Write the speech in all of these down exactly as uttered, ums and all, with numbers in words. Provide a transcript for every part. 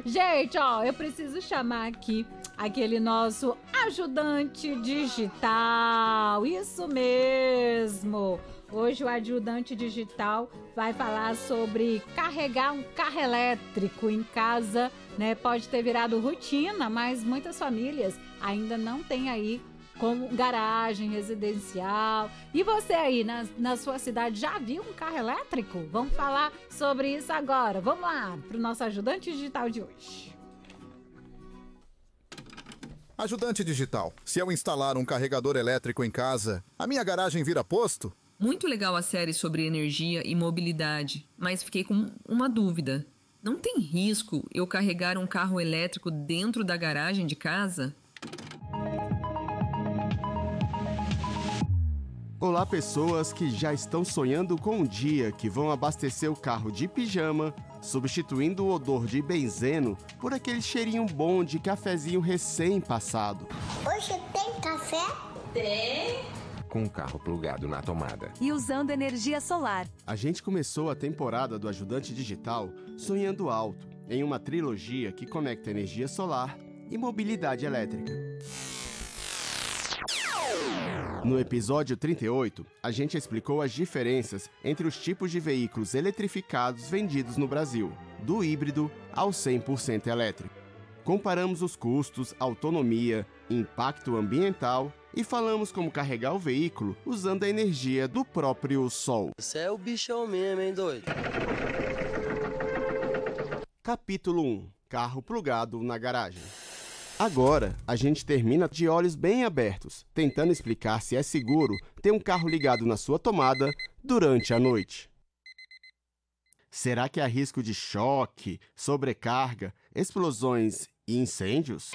Gente, ó, eu preciso chamar aqui aquele nosso ajudante digital. Isso mesmo. Hoje o ajudante digital vai falar sobre carregar um carro elétrico em casa, né? Pode ter virado rotina, mas muitas famílias ainda não têm aí como garagem residencial. E você aí na, na sua cidade já viu um carro elétrico? Vamos falar sobre isso agora. Vamos lá para o nosso ajudante digital de hoje. Ajudante digital, se eu instalar um carregador elétrico em casa, a minha garagem vira posto? Muito legal a série sobre energia e mobilidade, mas fiquei com uma dúvida. Não tem risco eu carregar um carro elétrico dentro da garagem de casa? Olá, pessoas que já estão sonhando com um dia que vão abastecer o carro de pijama, substituindo o odor de benzeno por aquele cheirinho bom de cafezinho recém-passado. Hoje tem café? Tem. Com o carro plugado na tomada. E usando energia solar. A gente começou a temporada do Ajudante Digital sonhando alto, em uma trilogia que conecta energia solar e mobilidade elétrica. No episódio trinta e oito, a gente explicou as diferenças entre os tipos de veículos eletrificados vendidos no Brasil, do híbrido ao cem por cento elétrico. Comparamos os custos, autonomia, impacto ambiental e falamos como carregar o veículo usando a energia do próprio sol. Você é o bichão mesmo, hein, doido? Capítulo um. Carro plugado na garagem. Agora, a gente termina de olhos bem abertos, tentando explicar se é seguro ter um carro ligado na sua tomada durante a noite. Será que há risco de choque, sobrecarga, explosões e incêndios?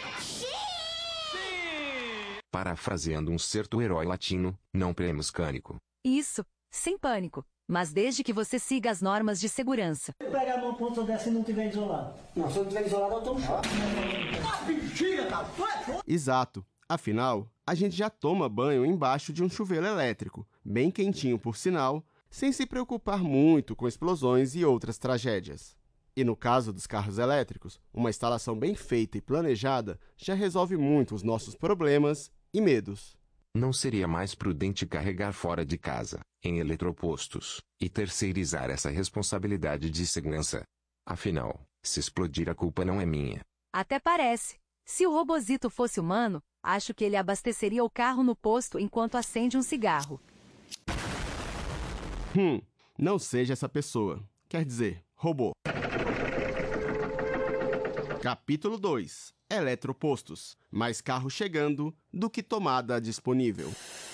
Parafraseando um certo herói latino, não premos cânico. Isso, sem pânico. Mas desde que você siga as normas de segurança. Se pegar uma ponta dessa e não tiver isolado. Não, se não tiver isolado, eu tomo choque. Ah, mentira, cara! Exato. Afinal, a gente já toma banho embaixo de um chuveiro elétrico, bem quentinho por sinal, sem se preocupar muito com explosões e outras tragédias. E no caso dos carros elétricos, uma instalação bem feita e planejada já resolve muito os nossos problemas e medos. Não seria mais prudente carregar fora de casa, em eletropostos, e terceirizar essa responsabilidade de segurança? Afinal, se explodir a culpa não é minha. Até parece. Se o robozito fosse humano, acho que ele abasteceria o carro no posto enquanto acende um cigarro. Hum, não seja essa pessoa. Quer dizer, robô. Capítulo dois. Eletropostos. Mais carro chegando do que tomada disponível.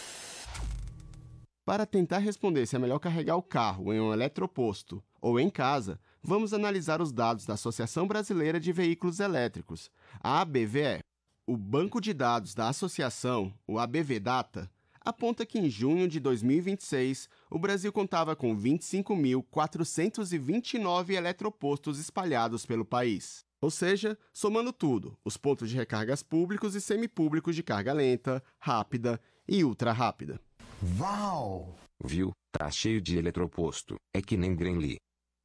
Para tentar responder se é melhor carregar o carro em um eletroposto ou em casa, vamos analisar os dados da Associação Brasileira de Veículos Elétricos, a A B V E. O banco de dados da associação, o A B V Data, aponta que em junho de dois mil e vinte e seis, o Brasil contava com vinte e cinco mil quatrocentos e vinte e nove eletropostos espalhados pelo país. Ou seja, somando tudo, os pontos de recargas públicos e semipúblicos de carga lenta, rápida e ultra rápida. Uau! Viu? Tá cheio de eletroposto. É que nem Gremlin.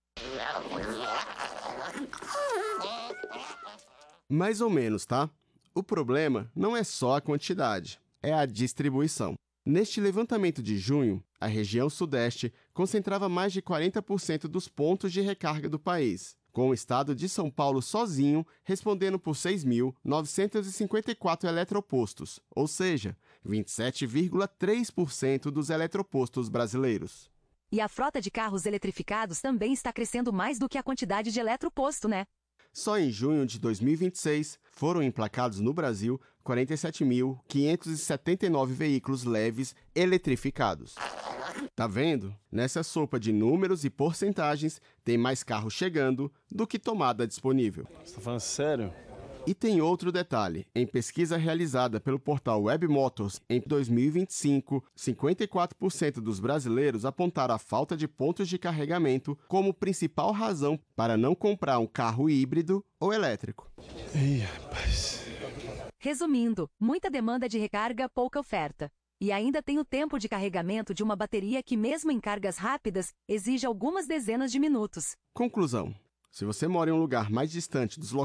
Mais ou menos, tá? O problema não é só a quantidade, é a distribuição. Neste levantamento de junho, a região sudeste concentrava mais de quarenta por cento dos pontos de recarga do país, com o estado de São Paulo sozinho respondendo por seis mil novecentos e cinquenta e quatro eletropostos, ou seja, vinte e sete vírgula três por cento dos eletropostos brasileiros. E a frota de carros eletrificados também está crescendo mais do que a quantidade de eletroposto, né? Só em junho de dois mil e vinte e seis foram emplacados no Brasil quarenta e sete mil quinhentos e setenta e nove veículos leves eletrificados. Tá vendo? Nessa sopa de números e porcentagens, tem mais carro chegando do que tomada disponível. Você tá falando sério? E tem outro detalhe. Em pesquisa realizada pelo portal Webmotors, em dois mil e vinte e cinco, cinquenta e quatro por cento dos brasileiros apontaram a falta de pontos de carregamento como principal razão para não comprar um carro híbrido ou elétrico. Ih, rapaz. Resumindo, muita demanda de recarga, pouca oferta. E ainda tem o tempo de carregamento de uma bateria que, mesmo em cargas rápidas, exige algumas dezenas de minutos. Conclusão. Se você mora em um lugar mais distante dos locais